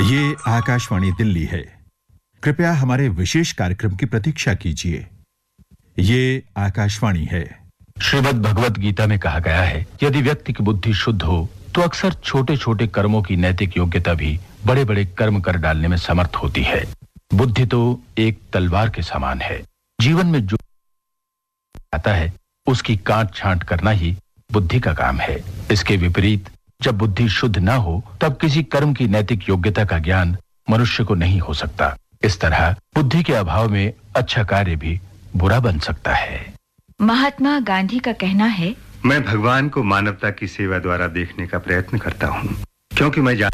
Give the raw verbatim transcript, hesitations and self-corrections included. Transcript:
ये आकाशवाणी दिल्ली है। कृपया हमारे विशेष कार्यक्रम की प्रतीक्षा कीजिए। ये आकाशवाणी है। श्रीमद् भगवत गीता में कहा गया है, यदि व्यक्ति की बुद्धि शुद्ध हो तो अक्सर छोटे-छोटे कर्मों की नैतिक योग्यता भी बड़े-बड़े कर्म कर डालने में समर्थ होती है। बुद्धि तो एक तलवार के समान है। जीवन में जो आता है उसकी काट छांट करना ही बुद्धि का काम है। इसके विपरीत जब बुद्धि शुद्ध ना हो तब किसी कर्म की नैतिक योग्यता का ज्ञान मनुष्य को नहीं हो सकता। इस तरह बुद्धि के अभाव में अच्छा कार्य भी बुरा बन सकता है। महात्मा गांधी का कहना है, मैं भगवान को मानवता की सेवा द्वारा देखने का प्रयत्न करता हूँ, क्योंकि मैं